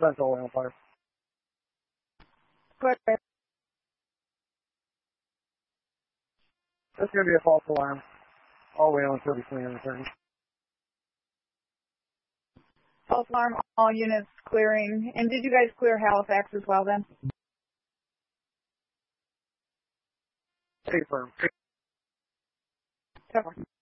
Central Oil Fire. Go ahead. It's going to be a false alarm all the way until the clean returns. False alarm, all units clearing. And did you guys clear Halifax as well then? Confirm. Confirm.